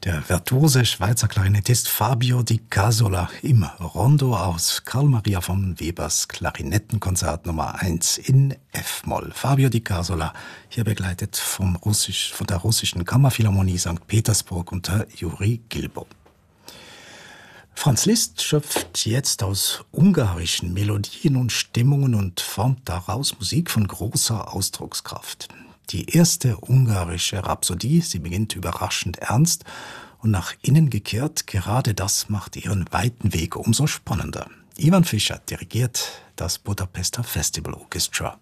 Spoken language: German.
Der virtuose Schweizer Klarinettist Fabio Di Casola im Rondo aus Karl Maria von Webers Klarinettenkonzert Nummer 1 in F-Moll. Fabio Di Casola, hier begleitet von der russischen Kammerphilharmonie St. Petersburg unter Juri Gilbo. Franz Liszt schöpft jetzt aus ungarischen Melodien und Stimmungen und formt daraus Musik von großer Ausdruckskraft. Die erste ungarische Rhapsodie, sie beginnt überraschend ernst und nach innen gekehrt, gerade das macht ihren weiten Weg umso spannender. Ivan Fischer dirigiert das Budapester Festival Orchestra.